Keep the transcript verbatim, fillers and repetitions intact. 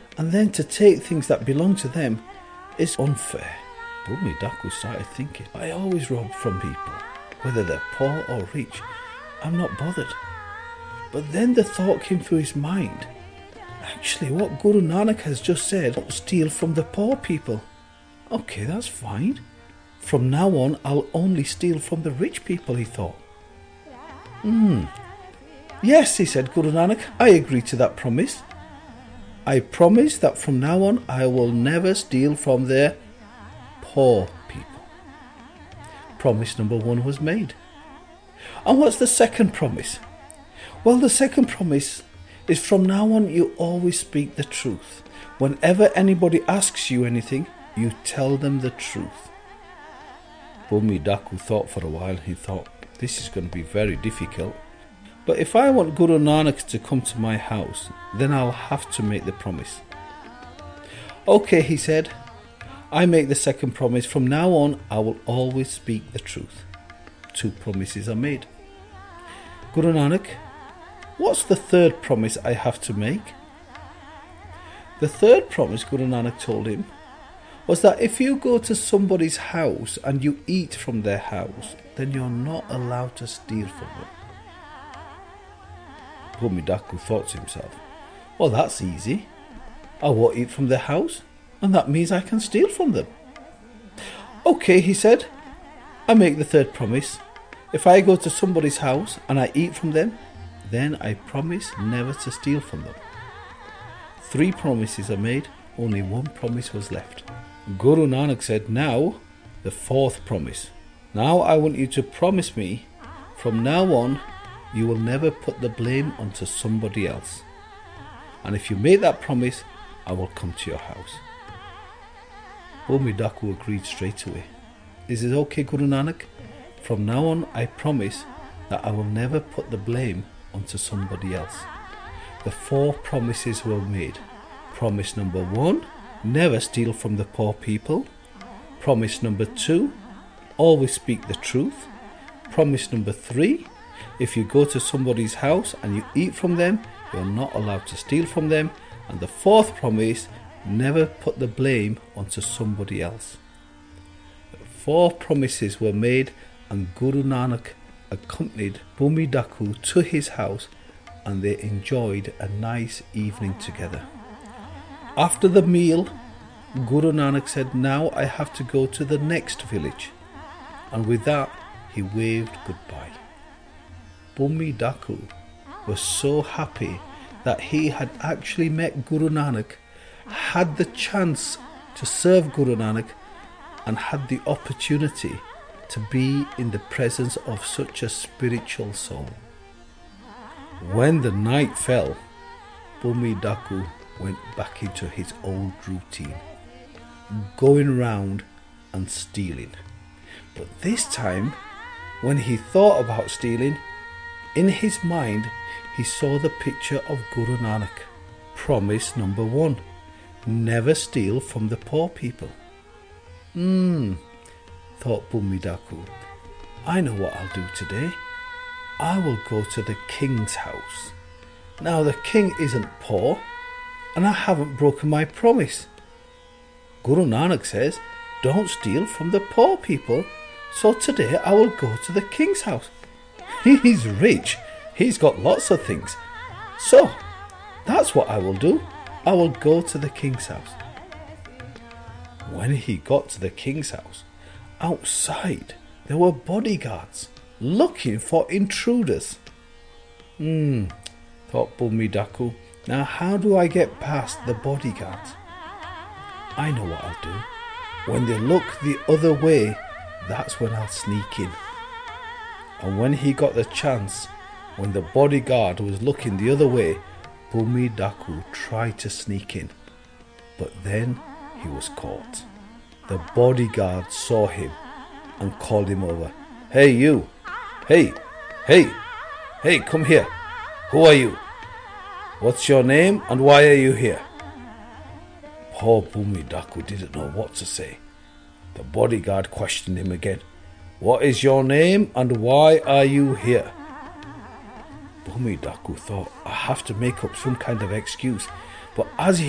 and then to take things that belong to them is unfair. Bhumidakku started thinking, I always rob from people, whether they're poor or rich. I'm not bothered. But then the thought came through his mind, actually what Guru Nanak has just said, don't steal from the poor people. Okay, that's fine. From now on, I'll only steal from the rich people, he thought. Hmm. Yes, he said, Guru Nanak, I agree to that promise. I promise that from now on, I will never steal from the poor people. Promise number one was made. And what's the second promise? Well, the second promise is from now on, you always speak the truth. Whenever anybody asks you anything, you tell them the truth. Bhumidakku thought for a while. He thought, this is going to be very difficult. But if I want Guru Nanak to come to my house, then I'll have to make the promise. Okay, he said, I make the second promise. From now on, I will always speak the truth. Two promises are made. Guru Nanak, what's the third promise I have to make? The third promise, Guru Nanak told him, was that if you go to somebody's house and you eat from their house, then you're not allowed to steal from them. Bhumidakku thought to himself, well, that's easy. I won't eat from their house, and that means I can steal from them. Okay, he said, I make the third promise. If I go to somebody's house and I eat from them, then I promise never to steal from them. Three promises are made, only one promise was left. Guru Nanak said, now, the fourth promise. Now I want you to promise me, from now on, you will never put the blame onto somebody else. And if you make that promise, I will come to your house. Bhumidakku agreed straight away. Is it okay, Guru Nanak? From now on, I promise that I will never put the blame onto somebody else. The four promises were made. Promise number one, never steal from the poor people. Promise number two, always speak the truth. Promise number three, if you go to somebody's house and you eat from them, you're not allowed to steal from them. And the fourth promise, never put the blame onto somebody else. Four promises were made, and Guru Nanak accompanied Bhumidakku to his house, and they enjoyed a nice evening together. After the meal, Guru Nanak said, now I have to go to the next village. And with that, he waved goodbye. Bhumidakku was so happy that he had actually met Guru Nanak, had the chance to serve Guru Nanak, and had the opportunity to be in the presence of such a spiritual soul. When the night fell, Bhumidakku went back into his old routine, going round and stealing. But this time, when he thought about stealing, in his mind he saw the picture of Guru Nanak. Promise number one, never steal from the poor people. Hmm, thought Bhumidakku, I know what I'll do today. I will go to the king's house. Now the king isn't poor, and I haven't broken my promise. Guru Nanak says, don't steal from the poor people, so today I will go to the king's house. He's rich, he's got lots of things. So, that's what I will do. I will go to the king's house. When he got to the king's house, outside there were bodyguards looking for intruders. Hmm, thought Bhumidakku, now how do I get past the bodyguards? I know what I'll do. When they look the other way, that's when I'll sneak in. And when he got the chance, when the bodyguard was looking the other way, Bhumidakku tried to sneak in. But then he was caught. The bodyguard saw him and called him over. Hey you! Hey! Hey! Hey, come here! Who are you? What's your name and why are you here? Poor Bhumidakku didn't know what to say. The bodyguard questioned him again. What is your name and why are you here? Bhumidakku thought, I have to make up some kind of excuse. But as he